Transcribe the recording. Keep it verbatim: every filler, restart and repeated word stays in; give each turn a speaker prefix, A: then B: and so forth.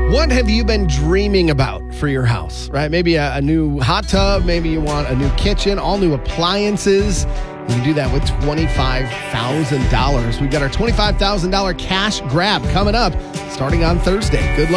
A: What have you been dreaming about for your house, right? Maybe a, a new hot tub. Maybe you want a new kitchen, all new appliances. You can do that with twenty-five thousand dollars. We've got our twenty-five thousand dollars cash grab coming up starting on Thursday. Good luck.